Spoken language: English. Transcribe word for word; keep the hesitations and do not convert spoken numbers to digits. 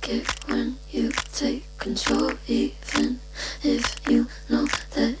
like it when you take control, even if you know that